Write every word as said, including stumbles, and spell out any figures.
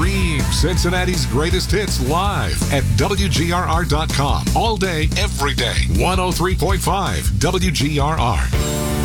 Stream Cincinnati's greatest hits live at W G R R dot com. All day, every day. one oh three point five W G R R.